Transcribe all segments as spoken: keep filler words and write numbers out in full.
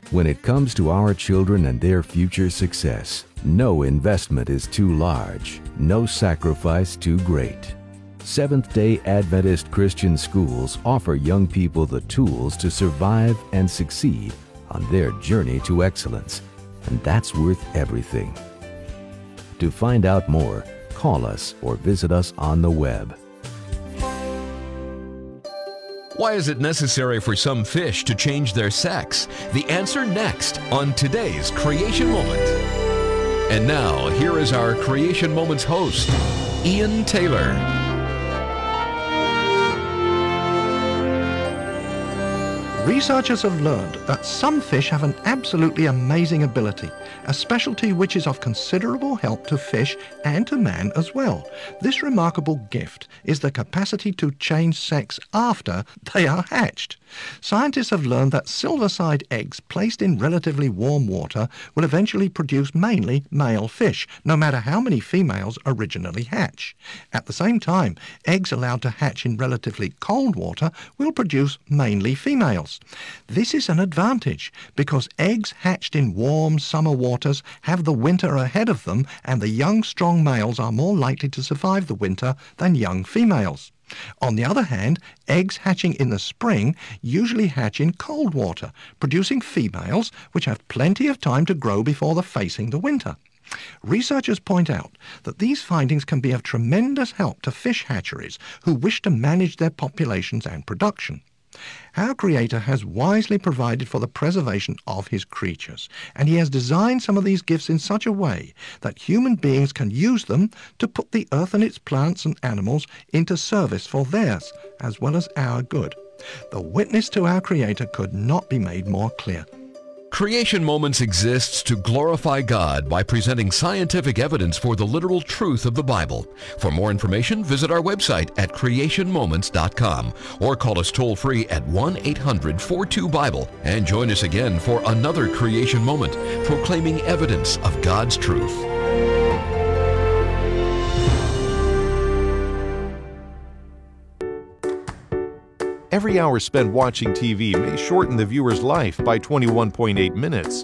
When it comes to our children and their future success, no investment is too large, no sacrifice too great. Seventh-day Adventist Christian schools offer young people the tools to survive and succeed on their journey to excellence, and that's worth everything. To find out more, call us or visit us on the web. Why is it necessary for some fish to change their sex? The answer next on today's Creation Moment. And now, here is our Creation Moments host, Ian Taylor. Researchers have learned that some fish have an absolutely amazing ability, a specialty which is of considerable help to fish and to man as well. This remarkable gift is the capacity to change sex after they are hatched. Scientists have learned that silverside eggs placed in relatively warm water will eventually produce mainly male fish, no matter how many females originally hatch. At the same time, eggs allowed to hatch in relatively cold water will produce mainly females. This is an advantage because eggs hatched in warm summer waters have the winter ahead of them, and the young strong males are more likely to survive the winter than young females. On the other hand, eggs hatching in the spring usually hatch in cold water, producing females which have plenty of time to grow before the facing the winter. Researchers point out that these findings can be of tremendous help to fish hatcheries who wish to manage their populations and production. Our Creator has wisely provided for the preservation of His creatures, and He has designed some of these gifts in such a way that human beings can use them to put the earth and its plants and animals into service for theirs as well as our good. The witness to our Creator could not be made more clear. Creation Moments exists to glorify God by presenting scientific evidence for the literal truth of the Bible. For more information, visit our website at creation moments dot com or call us toll-free at one eight hundred forty-two Bible and join us again for another Creation Moment, proclaiming evidence of God's truth. Every hour spent watching T V may shorten the viewer's life by twenty-one point eight minutes.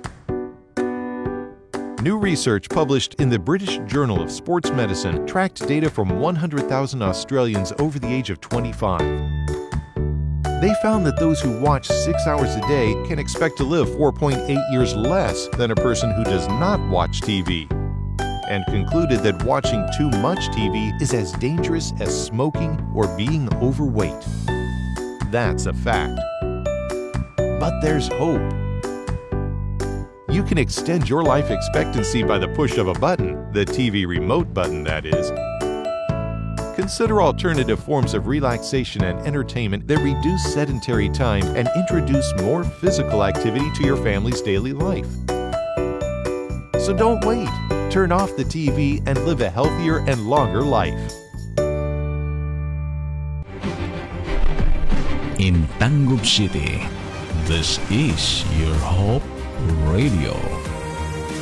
New research published in the British Journal of Sports Medicine tracked data from one hundred thousand Australians over the age of twenty-five. They found that those who watch six hours a day can expect to live four point eight years less than a person who does not watch T V, and concluded that watching too much T V is as dangerous as smoking or being overweight. That's a fact. But there's hope. You can extend your life expectancy by the push of a button, the T V remote button, that is. Consider alternative forms of relaxation and entertainment that reduce sedentary time and introduce more physical activity to your family's daily life. So don't wait. Turn off the T V and live a healthier and longer life. In Tangub City, this is your Hope Radio.